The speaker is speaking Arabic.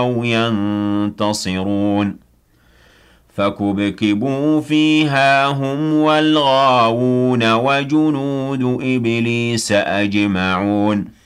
أَوْ يَنتَصِرُونَ فَكُبْكِبُوا فِيهَا هُمْ وَالْغَاوُونَ وَجُنُودُ إِبْلِيسَ أَجْمَعُونَ